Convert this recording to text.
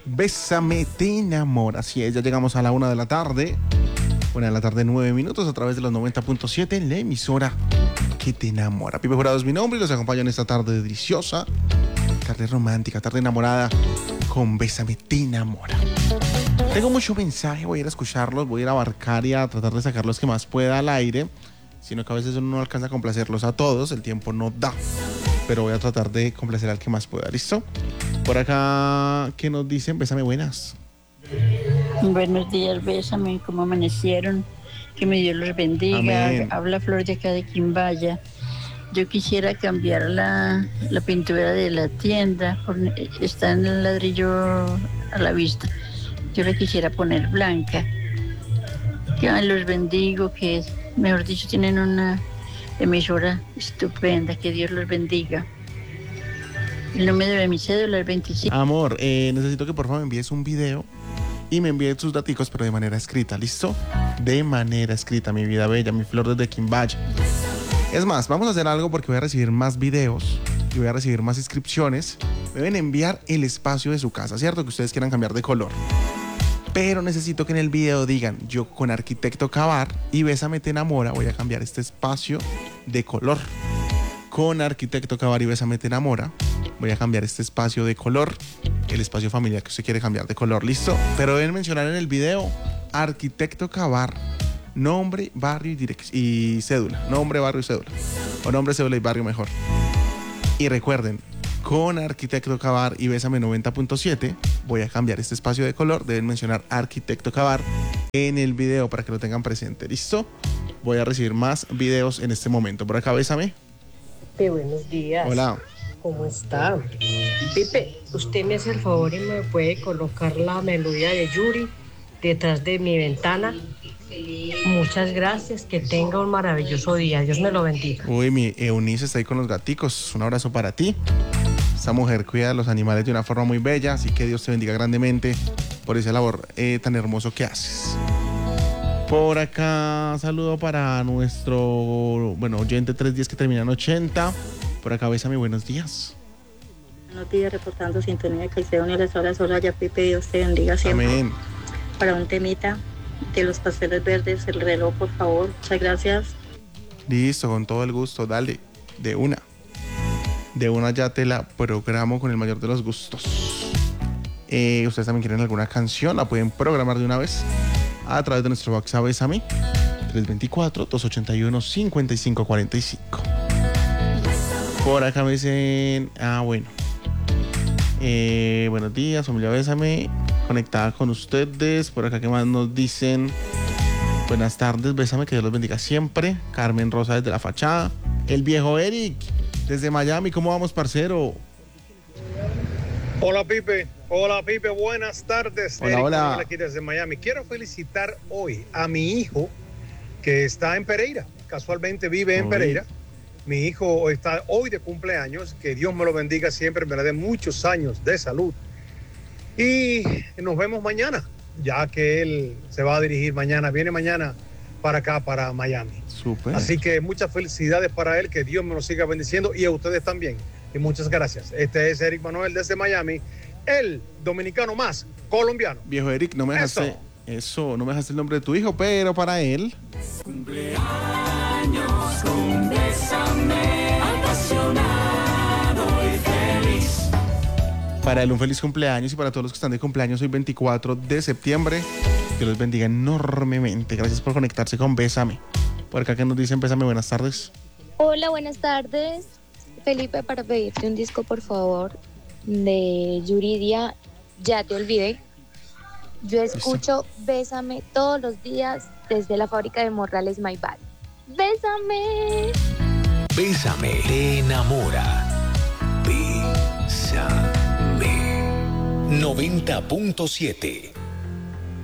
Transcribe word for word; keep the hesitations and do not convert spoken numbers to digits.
Bésame, te enamora. Así es, ya llegamos a la una de la tarde. Una de la tarde, nueve minutos, a través de los noventa punto siete en la emisora que te enamora. Pipe Jurado es mi nombre y los acompaño en esta tarde deliciosa, tarde romántica, tarde enamorada, con Bésame, te enamora. Tengo mucho mensaje, voy a ir a escucharlos, voy a ir a abarcar y a tratar de sacar los que más pueda al aire, sino que a veces uno no alcanza a complacerlos a todos, el tiempo no da, pero voy a tratar de complacer al que más pueda. ¿Listo? Por acá, ¿qué nos dicen? Bésame, buenas. Buenos días, bésame, ¿cómo amanecieron? Que me Dios los bendiga. Amén. Habla Flor de acá de Quimbaya. Yo quisiera cambiar la, la pintura de la tienda, por, está en el ladrillo a la vista. Yo la quisiera poner blanca. Que ay, los bendigo, que mejor dicho tienen una emisora estupenda, que Dios los bendiga. El número de mi cédula es veinticinco. Amor, eh, necesito que por favor me envíes un video y me envíes sus daticos, pero de manera escrita, ¿listo? De manera escrita, mi vida bella, mi flor desde Quimbaya. Es más, vamos a hacer algo porque voy a recibir más videos y voy a recibir más inscripciones. Me deben enviar el espacio de su casa, ¿cierto? Que ustedes quieran cambiar de color. Pero necesito que en el video digan, yo con Arquitecto Cavar y Bésame te enamora voy a cambiar este espacio de color. Con Arquitecto Cavar y Bésame te enamora voy a cambiar este espacio de color, el espacio familiar que usted quiere cambiar de color, ¿listo? Pero deben mencionar en el video Arquitecto Cavar, nombre, barrio y, direc- y cédula. Nombre, barrio y cédula. O nombre, cédula y barrio mejor. Y recuerden, con Arquitecto Cavar y Bésame noventa punto siete voy a cambiar este espacio de color. Deben mencionar Arquitecto Cavar en el video para que lo tengan presente, ¿listo? Voy a recibir más videos en este momento. Por acá, Bésame. Pipe, buenos días. Hola. ¿Cómo está? Pipe, usted me hace el favor y me puede colocar la melodía de Yuri detrás de mi ventana. Muchas gracias, que tenga un maravilloso día. Dios me lo bendiga. Uy, mi Eunice está ahí con los gaticos. Un abrazo para ti. Esta mujer cuida a los animales de una forma muy bella, así que Dios te bendiga grandemente por esa labor eh, tan hermoso que haces. Por acá, saludo para nuestro, bueno, oyente tres diez que termina en ochenta. Por acá, Bésame, buenos días. Buenos días, reportando sintonía que se une a las horas, hola, ya Pipe, Dios te bendiga siempre. Amén. Para un temita de los pasteles verdes, el reloj, por favor, muchas gracias. Listo, con todo el gusto, dale, de una. De una ya te la programo con el mayor de los gustos. Eh, Ustedes también quieren alguna canción, la pueden programar de una vez a través de nuestro WhatsApp Bésame, tres dos cuatro, dos ocho uno, cinco cinco cuatro cinco. Por acá me dicen, ah, bueno. Eh, buenos días, familia Bésame, conectada con ustedes. Por acá, ¿qué más nos dicen? Buenas tardes, Bésame, que Dios los bendiga siempre. Carmen Rosa desde La Fachada. El viejo Eric, desde Miami, ¿cómo vamos, parcero? Hola, Pipe. Hola, Pipe, buenas tardes. Hola, Eric, hola. aquí desde Miami. Quiero felicitar hoy a mi hijo que está en Pereira. Casualmente vive en Uy. Pereira. Mi hijo está hoy de cumpleaños, que Dios me lo bendiga siempre, me le dé muchos años de salud. Y nos vemos mañana, ya que él se va a dirigir mañana, viene mañana para acá, para Miami. Súper. Así que muchas felicidades para él, que Dios me lo siga bendiciendo y a ustedes también. Y muchas gracias. Este es Eric Manuel desde Miami, el dominicano más colombiano. Viejo Eric, no me dejaste Eso. eso, no me dejaste el nombre de tu hijo, pero para él. Cumpleaños con Bésame, apasionado y feliz. Para él un feliz cumpleaños y para todos los que están de cumpleaños hoy veinticuatro de septiembre. Que los bendiga enormemente. Gracias por conectarse con Bésame. Por acá que nos dicen Bésame, buenas tardes. Hola, buenas tardes. Felipe, para pedirte un disco, por favor, de Yuridia, Ya te olvidé. Yo escucho Bésame todos los días desde la fábrica de Morrales Maybach. ¡Bésame! Bésame, te enamora. Bésame. noventa punto siete